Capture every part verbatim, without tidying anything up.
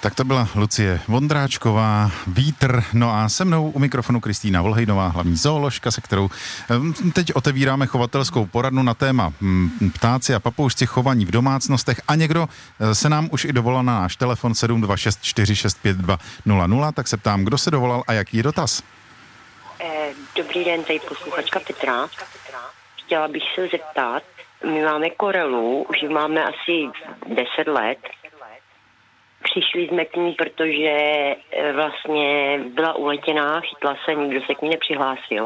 Tak to byla Lucie Vondráčková, Vítr, no a se mnou u mikrofonu Kristýna Volhejnová, hlavní zooložka, se kterou teď otevíráme chovatelskou poradnu na téma ptáci a papoušci chovaní v domácnostech a někdo se nám už i dovolal na náš telefon sedm dva šest čtyři šest pět dva nula nula, tak se ptám, kdo se dovolal a jaký je dotaz? Dobrý den, tady posluchačka Petra. Chtěla bych se zeptat, my máme korelu, už ji máme asi deset let. Přišli jsme k ní, protože vlastně byla uletěná, chytla se, nikdo se k ní nepřihlásil.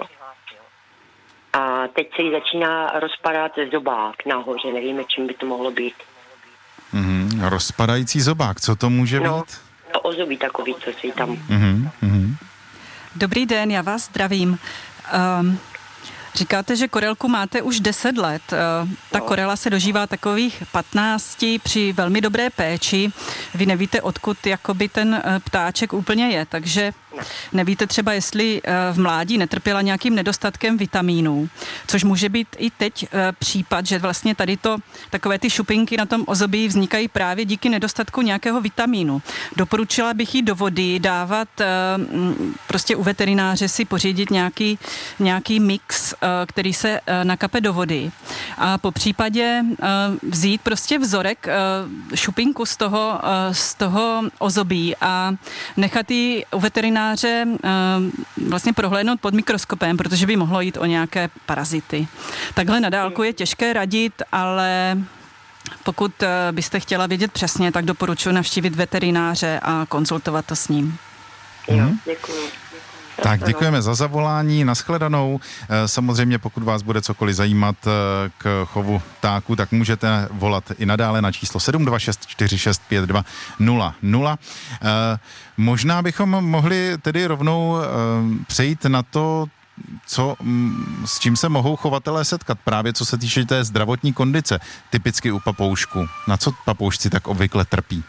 A teď se jí začíná rozpadat zobák nahoře, nevíme, čím by to mohlo být. Mm-hmm, rozpadající zobák, co to může no, být? No, ozobí takový, co si tam... Mm-hmm, mm-hmm. Dobrý den, já vás zdravím. Um, Říkáte, že korelku máte už deset let. Ta korela se dožívá takových patnácti při velmi dobré péči. Vy nevíte, odkud jakoby ten ptáček úplně je, takže nevíte třeba, jestli v mládí netrpěla nějakým nedostatkem vitamínů, což může být i teď případ, že vlastně tady to, takové ty šupinky na tom ozobí vznikají právě díky nedostatku nějakého vitamínu. Doporučila bych jí do vody dávat, prostě u veterináře si pořídit nějaký, nějaký mix, který se nakape do vody. A po případě vzít prostě vzorek šupinku z toho, z toho ozobí a nechat ji u veterináře vlastně prohlédnout pod mikroskopem, protože by mohlo jít o nějaké parazity. Takhle na dálku je těžké radit, ale pokud byste chtěla vědět přesně, tak doporučuji navštívit veterináře a konzultovat to s ním. Jo, děkuji. Tak děkujeme za zavolání, nashledanou. Samozřejmě pokud vás bude cokoliv zajímat k chovu ptáků, tak můžete volat i nadále na číslo sedm dva šest čtyři šest pět dva nula nula. Možná bychom mohli tedy rovnou přejít na to, co, s čím se mohou chovatelé setkat, právě co se týče té zdravotní kondice, typicky u papoušku. Na co papoušci tak obvykle trpí?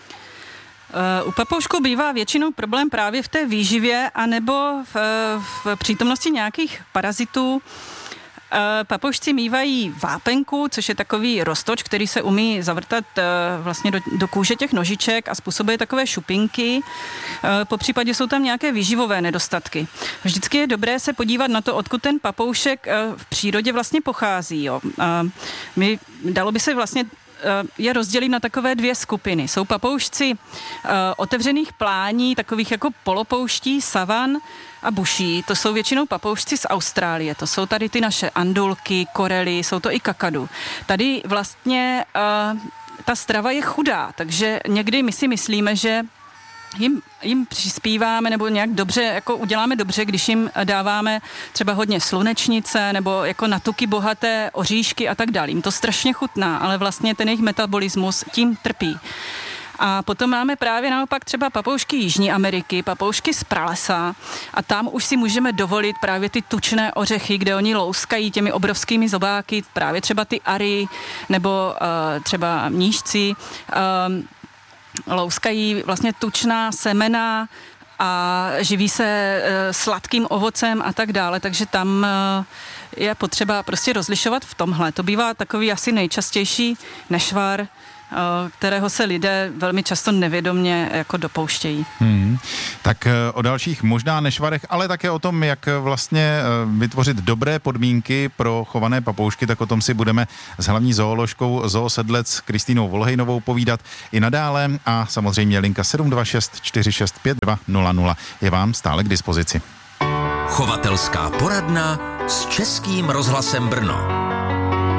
U papoušku bývá většinou problém právě v té výživě anebo v, v přítomnosti nějakých parazitů. Papoušci mívají vápenku, což je takový roztoč, který se umí zavrtat vlastně do, do kůže těch nožiček a způsobuje takové šupinky. Po případě jsou tam nějaké výživové nedostatky. Vždycky je dobré se podívat na to, odkud ten papoušek v přírodě vlastně pochází. Jo. My, dalo by se vlastně je rozdělit na takové dvě skupiny. Jsou papoušci uh, otevřených plání, takových jako polopouští, savan a buší. To jsou většinou papoušci z Austrálie. To jsou tady ty naše andulky, korely, jsou to i kakadu. Tady vlastně uh, ta strava je chudá, takže někdy my si myslíme, že Jim, jim přispíváme nebo nějak dobře, jako uděláme dobře, když jim dáváme třeba hodně slunečnice nebo jako na tuky bohaté oříšky a tak dále. Jim to strašně chutná, ale vlastně ten jejich metabolismus tím trpí. A potom máme právě naopak třeba papoušky Jižní Ameriky, papoušky z pralesa a tam už si můžeme dovolit právě ty tučné ořechy, kde oni louskají těmi obrovskými zobáky, právě třeba ty ary nebo uh, třeba mnížci, uh, louskají vlastně tučná semena a živí se e, sladkým ovocem a tak dále, takže tam e, je potřeba prostě rozlišovat v tomhle. To bývá takový asi nejčastější nešvar, e, kterého se lidé velmi často nevědomně jako dopouštějí. Hmm. Tak o dalších možná nešvarech, ale také o tom, jak vlastně vytvořit dobré podmínky pro chované papoušky, tak o tom si budeme s hlavní zooložkou Zoosedlec Kristýnou Volhejnovou povídat i nadále a samozřejmě linka sedm dva šest čtyři šest pět dva nula nula je vám stále k dispozici. Chovatelská poradna s Českým rozhlasem Brno.